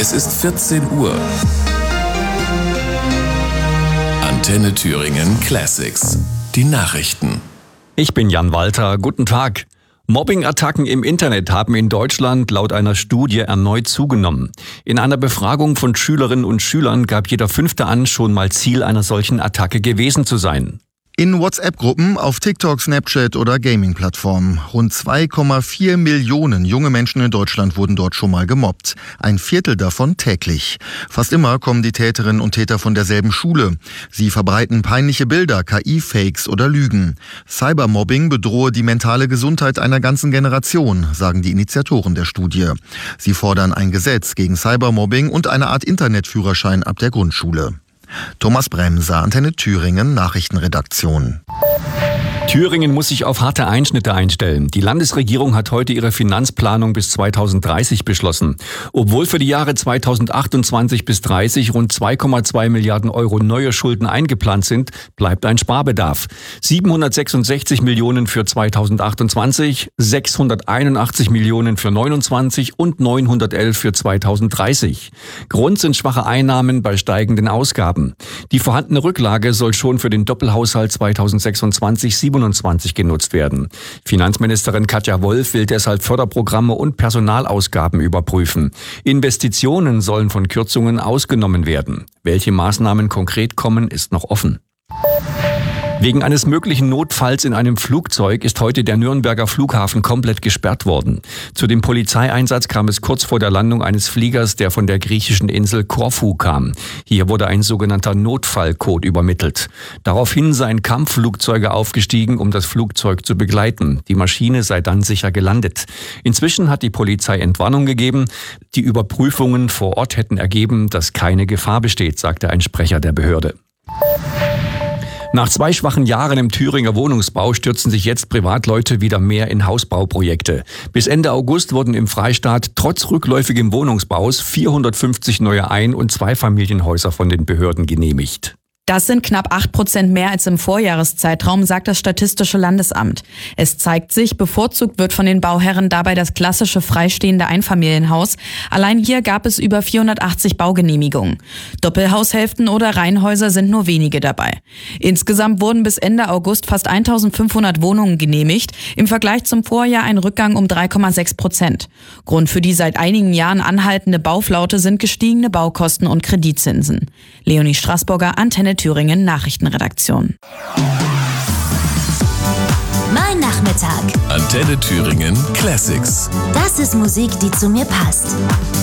Es ist 14 Uhr. Antenne Thüringen Classics. Die Nachrichten. Ich bin Jan Walter. Guten Tag. Mobbing-Attacken im Internet haben in Deutschland laut einer Studie erneut zugenommen. In einer Befragung von Schülerinnen und Schülern gab jeder Fünfte an, schon mal Ziel einer solchen Attacke gewesen zu sein. In WhatsApp-Gruppen, auf TikTok, Snapchat oder Gaming-Plattformen. Rund 2,4 Millionen junge Menschen in Deutschland wurden dort schon mal gemobbt. Ein Viertel davon täglich. Fast immer kommen die Täterinnen und Täter von derselben Schule. Sie verbreiten peinliche Bilder, KI-Fakes oder Lügen. Cybermobbing bedrohe die mentale Gesundheit einer ganzen Generation, sagen die Initiatoren der Studie. Sie fordern ein Gesetz gegen Cybermobbing und eine Art Internetführerschein ab der Grundschule. Thomas Bremser, Antenne Thüringen, Nachrichtenredaktion. Thüringen muss sich auf harte Einschnitte einstellen. Die Landesregierung hat heute ihre Finanzplanung bis 2030 beschlossen. Obwohl für die Jahre 2028 bis 30 rund 2,2 Milliarden Euro neue Schulden eingeplant sind, bleibt ein Sparbedarf. 766 Millionen für 2028, 681 Millionen für 29 und 911 für 2030. Grund sind schwache Einnahmen bei steigenden Ausgaben. Die vorhandene Rücklage soll schon für den Doppelhaushalt 2026/27 genutzt werden. Finanzministerin Katja Wolf will deshalb Förderprogramme und Personalausgaben überprüfen. Investitionen sollen von Kürzungen ausgenommen werden. Welche Maßnahmen konkret kommen, ist noch offen. Wegen eines möglichen Notfalls in einem Flugzeug ist heute der Nürnberger Flughafen komplett gesperrt worden. Zu dem Polizeieinsatz kam es kurz vor der Landung eines Fliegers, der von der griechischen Insel Korfu kam. Hier wurde ein sogenannter Notfallcode übermittelt. Daraufhin seien Kampfflugzeuge aufgestiegen, um das Flugzeug zu begleiten. Die Maschine sei dann sicher gelandet. Inzwischen hat die Polizei Entwarnung gegeben. Die Überprüfungen vor Ort hätten ergeben, dass keine Gefahr besteht, sagte ein Sprecher der Behörde. Nach 2 schwachen Jahren im Thüringer Wohnungsbau stürzen sich jetzt Privatleute wieder mehr in Hausbauprojekte. Bis Ende August wurden im Freistaat trotz rückläufigem Wohnungsbaus 450 neue Ein- und Zweifamilienhäuser von den Behörden genehmigt. Das sind knapp 8% mehr als im Vorjahreszeitraum, sagt das Statistische Landesamt. Es zeigt sich, bevorzugt wird von den Bauherren dabei das klassische freistehende Einfamilienhaus. Allein hier gab es über 480 Baugenehmigungen. Doppelhaushälften oder Reihenhäuser sind nur wenige dabei. Insgesamt wurden bis Ende August fast 1500 Wohnungen genehmigt. Im Vergleich zum Vorjahr ein Rückgang um 3,6%. Grund für die seit einigen Jahren anhaltende Bauflaute sind gestiegene Baukosten und Kreditzinsen. Leonie Straßburger, Antenne Thüringen Nachrichtenredaktion. Mein Nachmittag. Antenne Thüringen Classics. Das ist Musik, die zu mir passt.